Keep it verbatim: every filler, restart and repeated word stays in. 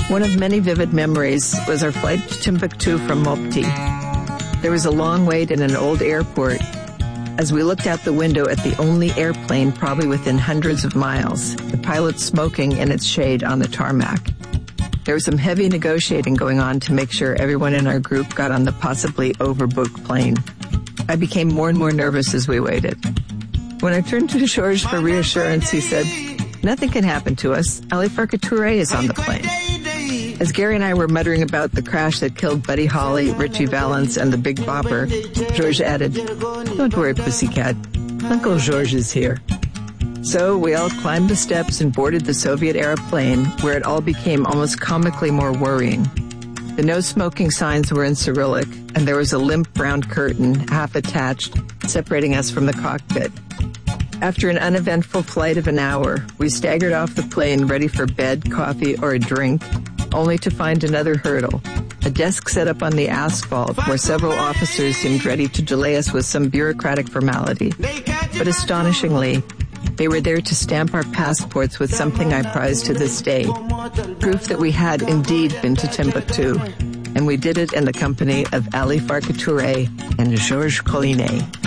One of many vivid memories was our flight to Timbuktu from Mopti. There was a long wait in an old airport as we looked out the window at the only airplane probably within hundreds of miles, the pilot smoking in its shade on the tarmac. There was some heavy negotiating going on to make sure everyone in our group got on the possibly overbooked plane. I became more and more nervous as we waited. When I turned to George for reassurance, he said, "Nothing can happen to us. Ali Farka Touré is on the plane." As Gary and I were muttering about the crash that killed Buddy Holly, Richie Valens, and the Big Bopper, George added, "Don't worry, pussycat. Uncle George is here." So we all climbed the steps and boarded the Soviet-era plane, where it all became almost comically more worrying. The no-smoking signs were in Cyrillic, and there was a limp brown curtain, half attached, separating us from the cockpit. After an uneventful flight of an hour, we staggered off the plane ready for bed, coffee, or a drink, only to find another hurdle, a desk set up on the asphalt where several officers seemed ready to delay us with some bureaucratic formality. But astonishingly, they were there to stamp our passports with something I prize to this day, proof that we had indeed been to Timbuktu, and we did it in the company of Ali Farka Touré and Georges Collinet.